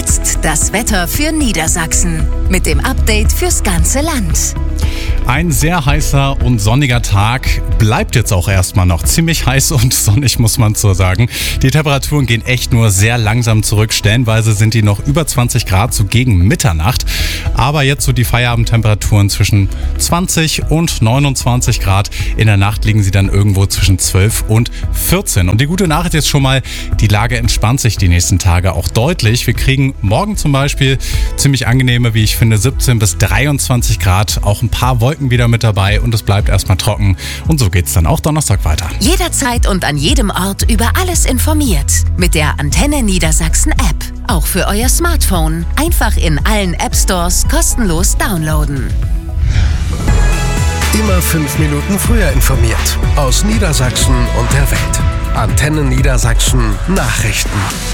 Jetzt das Wetter für Niedersachsen mit dem Update fürs ganze Land. Ein sehr heißer und sonniger Tag bleibt jetzt auch erstmal noch. Ziemlich heiß und sonnig, muss man so sagen. Die Temperaturen gehen echt nur sehr langsam zurück. Stellenweise sind die noch über 20 Grad, so gegen Mitternacht. Aber jetzt so die Feierabendtemperaturen zwischen 20 und 29 Grad. In der Nacht liegen sie dann irgendwo zwischen 12 und 14. Und die gute Nachricht ist schon mal, die Lage entspannt sich die nächsten Tage auch deutlich. Wir kriegen morgen zum Beispiel ziemlich angenehme, wie ich finde, 17 bis 23 Grad. Auch ein paar Wolken wieder mit dabei und es bleibt erstmal trocken. Und so geht's dann auch Donnerstag weiter. Jederzeit und an jedem Ort über alles informiert. Mit der Antenne Niedersachsen App. Auch für euer Smartphone. Einfach in allen App-Stores kostenlos downloaden. Immer 5 Minuten früher informiert. Aus Niedersachsen und der Welt. Antenne Niedersachsen Nachrichten.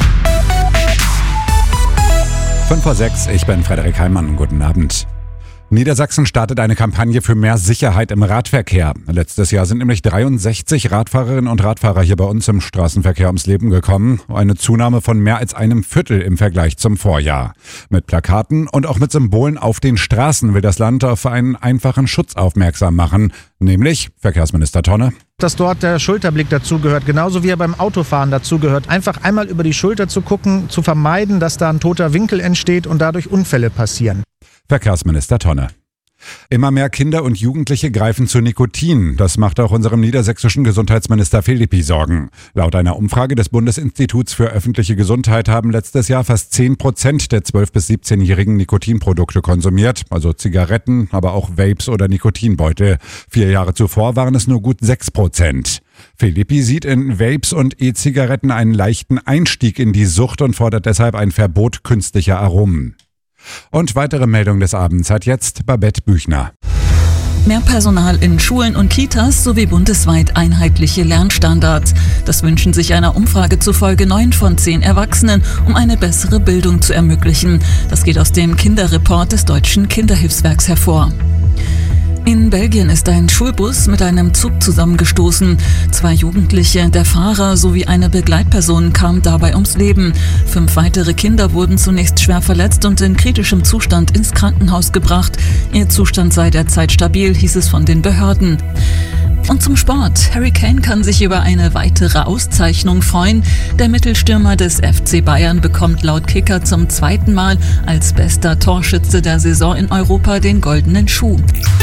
5:06, ich bin Frederik Heimann. Guten Abend. Niedersachsen startet eine Kampagne für mehr Sicherheit im Radverkehr. Letztes Jahr sind nämlich 63 Radfahrerinnen und Radfahrer hier bei uns im Straßenverkehr ums Leben gekommen. Eine Zunahme von mehr als einem Viertel im Vergleich zum Vorjahr. Mit Plakaten und auch mit Symbolen auf den Straßen will das Land auf einen einfachen Schutz aufmerksam machen. Nämlich Verkehrsminister Tonne. Dass dort der Schulterblick dazugehört, genauso wie er beim Autofahren dazugehört. Einfach einmal über die Schulter zu gucken, zu vermeiden, dass da ein toter Winkel entsteht und dadurch Unfälle passieren. Verkehrsminister Tonne. Immer mehr Kinder und Jugendliche greifen zu Nikotin. Das macht auch unserem niedersächsischen Gesundheitsminister Philippi Sorgen. Laut einer Umfrage des Bundesinstituts für öffentliche Gesundheit haben letztes Jahr fast 10% der 12- bis 17-Jährigen Nikotinprodukte konsumiert. Also Zigaretten, aber auch Vapes oder Nikotinbeutel. 4 Jahre zuvor waren es nur gut 6%. Philippi sieht in Vapes und E-Zigaretten einen leichten Einstieg in die Sucht und fordert deshalb ein Verbot künstlicher Aromen. Und weitere Meldung des Abends hat jetzt Babette Büchner. Mehr Personal in Schulen und Kitas sowie bundesweit einheitliche Lernstandards. Das wünschen sich einer Umfrage zufolge 9 von 10 Erwachsenen, um eine bessere Bildung zu ermöglichen. Das geht aus dem Kinderreport des Deutschen Kinderhilfswerks hervor. In Belgien ist ein Schulbus mit einem Zug zusammengestoßen. 2 Jugendliche, der Fahrer sowie eine Begleitperson kamen dabei ums Leben. 5 weitere Kinder wurden zunächst schwer verletzt und in kritischem Zustand ins Krankenhaus gebracht. Ihr Zustand sei derzeit stabil, hieß es von den Behörden. Und zum Sport. Harry Kane kann sich über eine weitere Auszeichnung freuen. Der Mittelstürmer des FC Bayern bekommt laut Kicker zum 2. Mal als bester Torschütze der Saison in Europa den goldenen Schuh.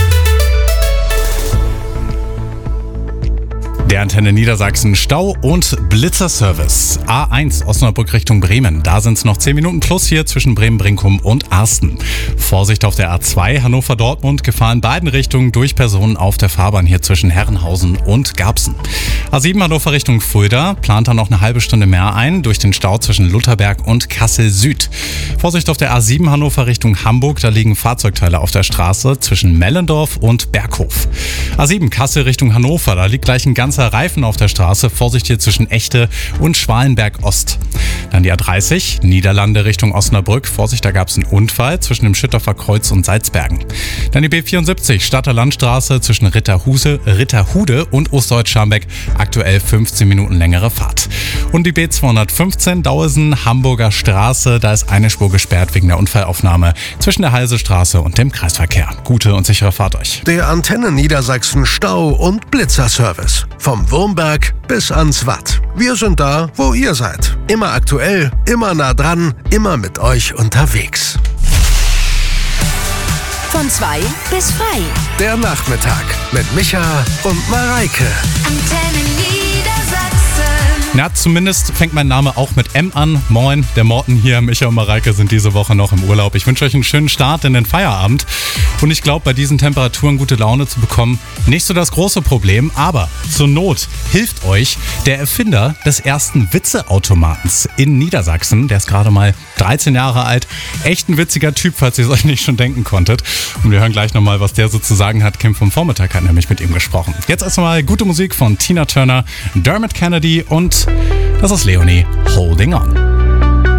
Der Antenne Niedersachsen Stau- und Blitzerservice. A1 Osnabrück Richtung Bremen. Da sind es noch 10 Minuten plus hier zwischen Bremen-Brinkum und Arsten. Vorsicht auf der A2 Hannover-Dortmund. Gefahr in beiden Richtungen durch Personen auf der Fahrbahn hier zwischen Herrenhausen und Garbsen. A7 Hannover Richtung Fulda. Plant da noch eine halbe Stunde mehr ein durch den Stau zwischen Lutherberg und Kassel Süd. Vorsicht auf der A7 Hannover Richtung Hamburg. Da liegen Fahrzeugteile auf der Straße zwischen Mellendorf und Berghof. A7 Kassel Richtung Hannover. Da liegt gleich ein ganzer Reifen auf der Straße. Vorsicht hier zwischen Echte und Schwalenberg Ost. Dann die A30, Niederlande Richtung Osnabrück. Vorsicht, da gab es einen Unfall zwischen dem Schüttorfer Kreuz und Salzbergen. Dann die B74, Stadter Landstraße zwischen Ritterhude und Ostdeutsch-Scharmbeck. Aktuell 15 Minuten längere Fahrt. Und die B215, Dauesen, Hamburger Straße. Da ist eine Spur gesperrt wegen der Unfallaufnahme zwischen der Halsestraße und dem Kreisverkehr. Gute und sichere Fahrt euch. Der Antenne Niedersachsen Stau- und Blitzerservice. Vom Wurmberg bis ans Watt. Wir sind da, wo ihr seid. Immer aktuell, immer nah dran, immer mit euch unterwegs. Von 2 bis frei. Der Nachmittag mit Micha und Mareike. Antenne Niedersachsen. Na, zumindest fängt mein Name auch mit M an. Moin, der Morten hier. Micha und Mareike sind diese Woche noch im Urlaub. Ich wünsche euch einen schönen Start in den Feierabend. Und ich glaube, bei diesen Temperaturen gute Laune zu bekommen, nicht so das große Problem. Aber zur Not hilft euch der Erfinder des ersten Witzeautomatens in Niedersachsen. Der ist gerade mal 13 Jahre alt. Echt ein witziger Typ, falls ihr es euch nicht schon denken konntet. Und wir hören gleich nochmal, was der so zu sagen hat. Kim vom Vormittag hat nämlich mit ihm gesprochen. Jetzt erstmal gute Musik von Tina Turner, Dermot Kennedy und das ist Leonie, Holding On.